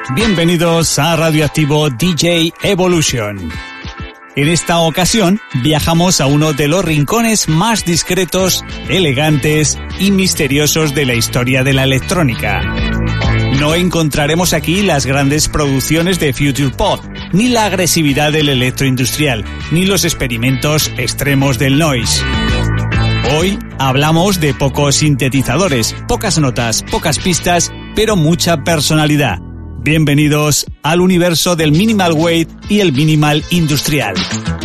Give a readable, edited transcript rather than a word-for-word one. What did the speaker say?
Bienvenidos a Radioactivo DJ Evolution. En esta ocasión viajamos a uno de los rincones más discretos, elegantes y misteriosos de la historia de la electrónica. No encontraremos aquí las grandes producciones de Future Pop, ni la agresividad del electroindustrial, ni los experimentos extremos del noise. Hoy hablamos de pocos sintetizadores, pocas notas, pocas pistas, pero mucha personalidad. Bienvenidos al universo del minimal wave y el minimal industrial.